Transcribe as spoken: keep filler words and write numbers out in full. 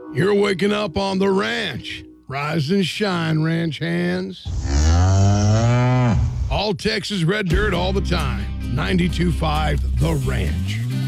You're waking up on the ranch. Rise and shine, ranch hands. All Texas red dirt all the time. ninety-two point five The Ranch.